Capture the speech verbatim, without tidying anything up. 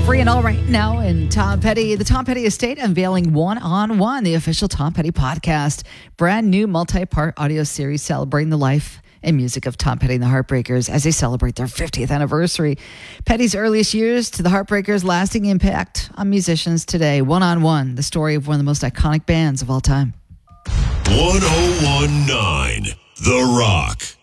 free and all right now in Tom Petty, the Tom Petty Estate, unveiling One on One, the official Tom Petty podcast. Brand new multi-part audio series celebrating the life and music of Tom Petty and the Heartbreakers as they celebrate their fiftieth anniversary. Petty's earliest years to the Heartbreakers' lasting impact on musicians today. One on One, the story of one of the most iconic bands of all time. ten nineteen The Rock.